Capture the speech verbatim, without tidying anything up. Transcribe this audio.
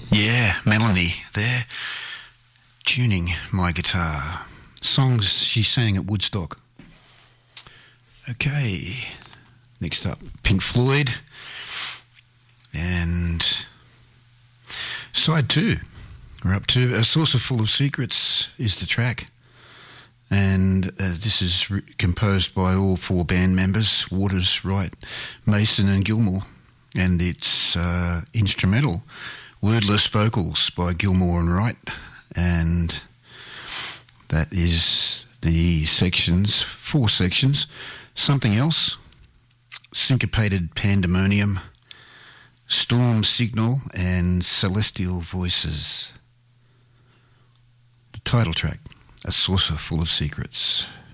Yeah, Melanie there, tuning my guitar. Songs she sang at Woodstock. Okay, next up, Pink Floyd. And side two, we're up to A Saucer Full of Secrets is the track. And uh, this is re- composed by all four band members, Waters, Wright, Mason and Gilmour. And it's uh, instrumental, wordless vocals by Gilmour and Wright. And that is the sections, four sections. Something Else, Syncopated Pandemonium, Storm Signal and Celestial Voices. The title track, A Saucer Full of Secrets.